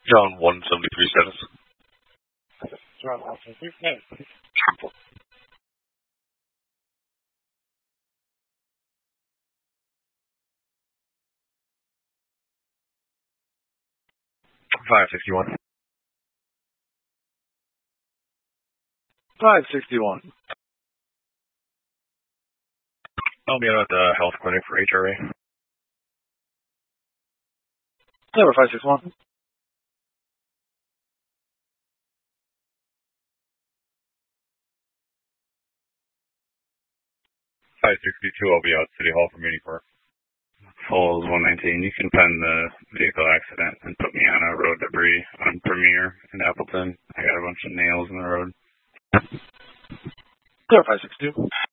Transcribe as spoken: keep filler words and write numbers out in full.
John one seventy-three status. John one seventy-three, name. five sixty-one. five sixty-one. I'll be out at the health clinic for H R A. Number five six one. five sixty-two, I'll be out at City Hall for Muni Park. Falls one nineteen, you can pen the vehicle accident and put me on a road debris on Premier in Appleton. I got a bunch of nails in the road. Number five six two.